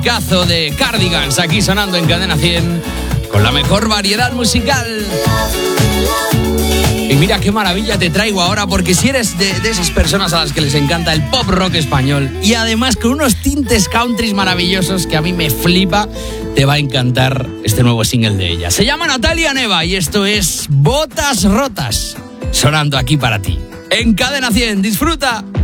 Cazo de Cardigans, aquí sonando en Cadena 100, con la mejor variedad musical. Y mira qué maravilla te traigo ahora, porque si eres de esas personas a las que les encanta el pop rock español y además con unos tintes country maravillosos que a mí me flipa, te va a encantar este nuevo single de ella. Se llama Natalia Neva y esto es Botas Rotas, sonando aquí para ti. En Cadena 100, disfruta.